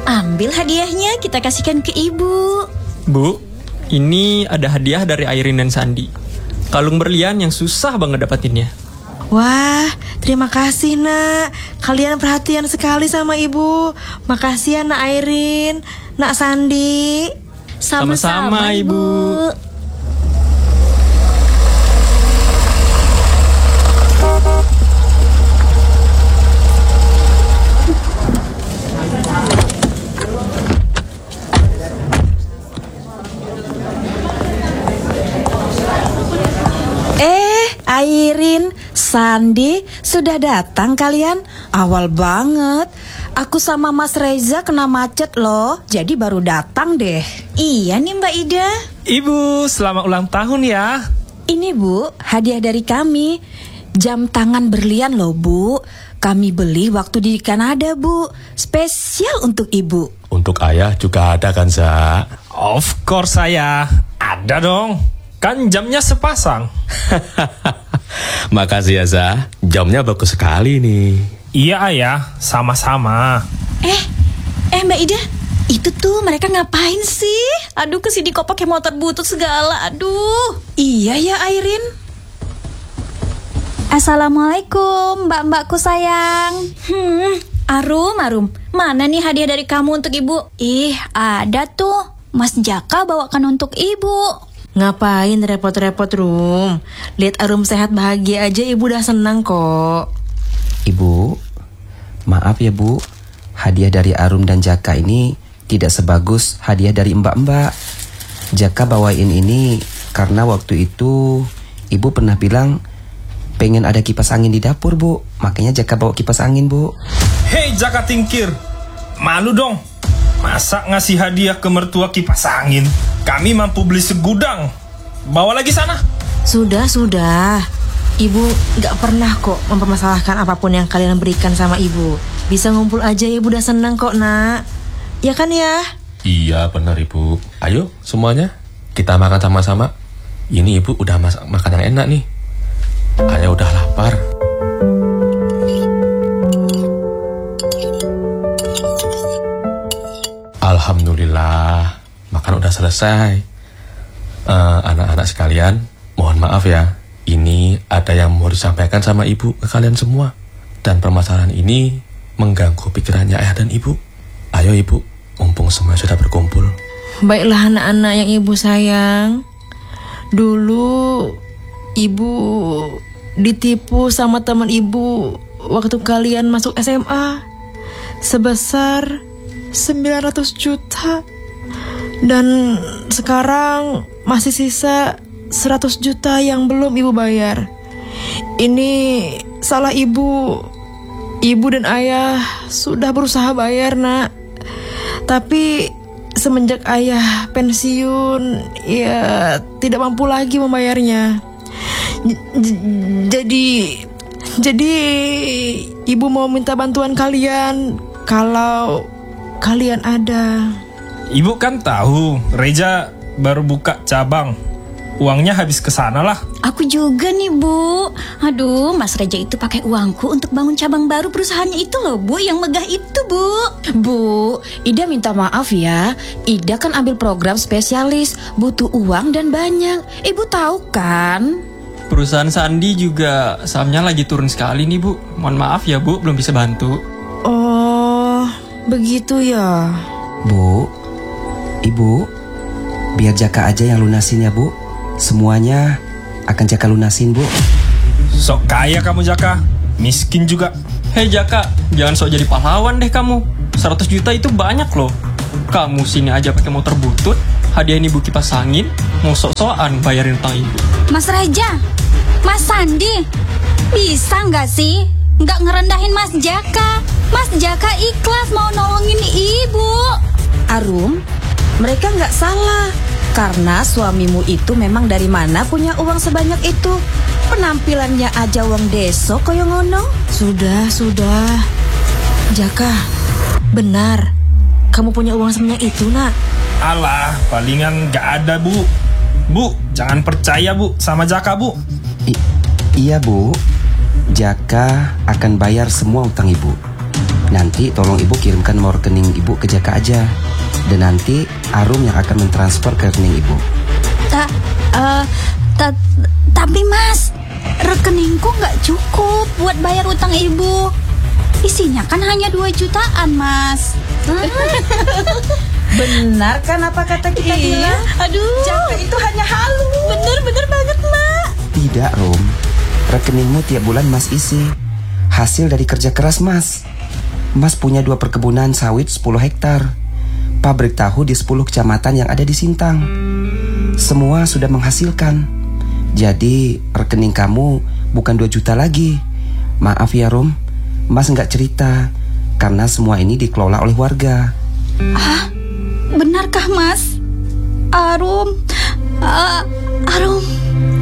Ambil hadiahnya, kita kasihkan ke ibu. Bu, ini ada hadiah dari Airin dan Sandi. Kalung berlian yang susah banget dapatinnya. Wah, terima kasih nak. Kalian perhatian sekali sama ibu. Makasih ya nak Airin, nak Sandi. Sama-sama, Ibu. Airin, Sandi, sudah datang kalian? Awal banget. Aku sama Mas Reza kena macet loh, jadi baru datang deh. Iya nih Mbak Ida. Ibu, selamat ulang tahun ya. Ini Bu, hadiah dari kami. Jam tangan berlian loh Bu. Kami beli waktu di Kanada Bu. Spesial untuk Ibu. Untuk ayah juga ada kan, Za? Of course saya. Ada dong. Kan jamnya sepasang. Makasih ya, Za. Jamnya bagus sekali nih. Iya ayah, sama-sama. Mbak Ida, itu tuh mereka ngapain sih? Aduh, kesini kok pakai motor butut segala. Aduh. Iya ya Airin. Assalamualaikum mbak-mbakku sayang. Arum. Mana nih hadiah dari kamu untuk ibu? Ih, ada tuh. Mas Jaka bawakan untuk ibu. Ngapain repot-repot Rum? Lihat Arum sehat bahagia aja ibu udah senang kok. Ibu, maaf ya Bu, hadiah dari Arum dan Jaka ini tidak sebagus hadiah dari mbak-mbak. Jaka bawain ini karena waktu itu ibu pernah bilang pengen ada kipas angin di dapur Bu. Makanya Jaka bawa kipas angin Bu. Hei Jaka Tingkir, malu dong. Masa ngasih hadiah ke mertua kipas angin? Kami mampu beli segudang. Bawa lagi sana. Sudah. Ibu gak pernah kok mempermasalahkan apapun yang kalian berikan sama ibu. Bisa ngumpul aja ibu udah senang kok nak. Ya kan ya? Iya benar Ibu. Ayo semuanya kita makan sama-sama. Ini Ibu udah masak makan yang enak nih. Ayah udah lapar. Alhamdulillah, makan udah selesai. Anak-anak sekalian, mohon maaf ya. Ini ada yang mau disampaikan sama ibu ke kalian semua. Dan permasalahan ini mengganggu pikirannya ayah dan ibu. Ayo ibu, mumpung semua sudah berkumpul. Baiklah anak-anak yang ibu sayang. Dulu ibu ditipu sama teman ibu waktu kalian masuk SMA sebesar 900 juta. Dan sekarang masih sisa 100 juta yang belum ibu bayar. Ini salah ibu. Ibu dan ayah sudah berusaha bayar nak. Tapi semenjak ayah pensiun, ya tidak mampu lagi membayarnya. Jadi ibu mau minta bantuan kalian. Kalau kalian ada. Ibu kan tahu Reza baru buka cabang. Uangnya habis ke sana lah. Aku juga nih Bu. Aduh, Mas Reja itu pakai uangku untuk bangun cabang baru perusahaannya itu loh Bu, yang megah itu Bu. Bu, Ida minta maaf ya. Ida kan ambil program spesialis, butuh uang dan banyak. Ibu tahu kan? Perusahaan Sandi juga sahamnya lagi turun sekali nih Bu. Mohon maaf ya Bu, belum bisa bantu. Oh, begitu ya. Bu, Ibu, biar Jaka aja yang lunasin ya Bu. Semuanya akan Jaka lunasin Bu. Sok kaya kamu Jaka, miskin juga. Hei Jaka, jangan sok jadi pahlawan deh kamu. 100 juta itu banyak loh. Kamu sini aja pakai motor butut, hadiahin ibu kipas angin, mau sok-sokan bayarin utang ibu. Mas Reja, Mas Sandi, bisa nggak sih nggak ngerendahin Mas Jaka? Mas Jaka ikhlas mau nolongin ibu. Arum, mereka nggak salah. Karena suamimu itu memang dari mana punya uang sebanyak itu. Penampilannya aja uang deso koyo ngono. Sudah. Jaka, benar. Kamu punya uang sebanyak itu nak? Alah, palingan gak ada Bu. Bu, jangan percaya Bu sama Jaka Bu. Iya Bu, Jaka akan bayar semua utang Ibu. Nanti tolong ibu kirimkan nomor rekening ibu ke Jaka aja. Dan nanti Arum yang akan mentransfer ke rekening ibu. Tapi Mas, rekeningku nggak cukup buat bayar utang ibu. Isinya kan hanya 2 jutaan, Mas. Benar kan apa kata kita bilang? Aduh. Jaka itu hanya halu. Bener banget, Mak. Tidak, Rum. Rekeningmu tiap bulan Mas isi. Hasil dari kerja keras Mas. Mas punya 2 perkebunan sawit 10 hektar. Pabrik tahu di 10 kecamatan yang ada di Sintang. Semua sudah menghasilkan. Jadi rekening kamu bukan 2 juta lagi. Maaf ya Rum, Mas nggak cerita karena semua ini dikelola oleh warga. Benarkah Mas? Arum